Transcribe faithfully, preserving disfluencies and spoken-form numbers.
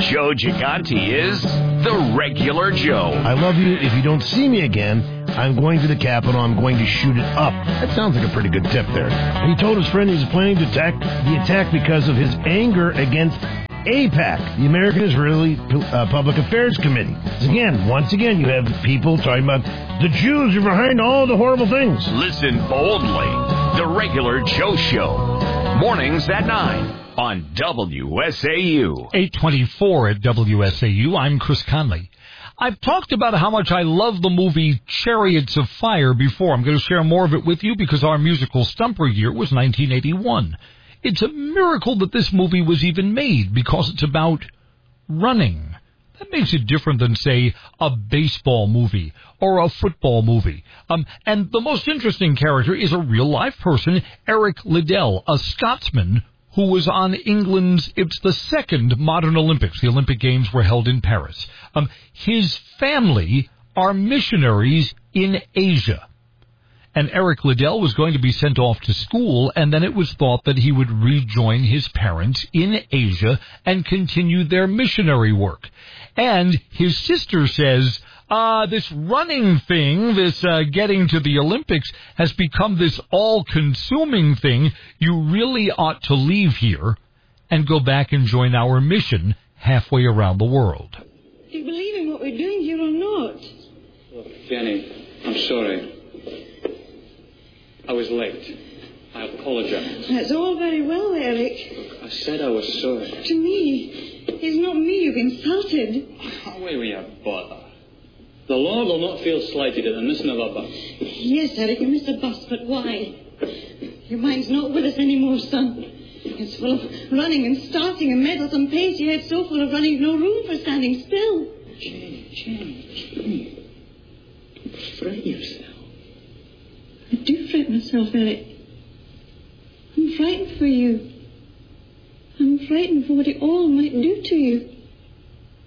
Joe Gigante is the Regular Joe. I love you. If you don't see me again, I'm going to the Capitol. I'm going to shoot it up. That sounds like a pretty good tip there. He told his friend he was planning to attack the attack because of his anger against AIPAC, the American Israeli uh, Public Affairs Committee. Again, once again, you have people talking about the Jews are behind all the horrible things. Listen boldly. The Regular Joe Show. Mornings at nine on W S A U. eight twenty-four at W S A U. I'm Chris Conley. I've talked about how much I love the movie Chariots of Fire before. I'm going to share more of it with you because our musical stumper year was nineteen eighty-one. It's a miracle that this movie was even made because it's about running. That makes it different than, say, a baseball movie or a football movie. Um, and the most interesting character is a real-life person, Eric Liddell, a Scotsman who was on England's, it's the second modern Olympics. The Olympic Games were held in Paris. Um, his family are missionaries in Asia. And Eric Liddell was going to be sent off to school, and then it was thought that he would rejoin his parents in Asia and continue their missionary work. And his sister says, uh, this running thing, this uh, getting to the Olympics, has become this all-consuming thing. You really ought to leave here and go back and join our mission halfway around the world. Do you believe in what we're doing here or not? Look, Jenny, I'm sorry. I was late. I apologize. That's all very well, Eric. Look, I said I was sorry. To me, it's not me you've insulted. Away with your bother. The Lord will not feel slighted at the missing of a bus. Yes, Eric, you missed a bus, but why? Your mind's not with us anymore, son. It's full of running and starting and meddlesome pace. Your head's so full of running, no room for standing still. Jenny, Jenny, Jenny. Don't fret yourself. I do fret myself, Eric. I'm frightened for you. I'm frightened for what it all might do to you.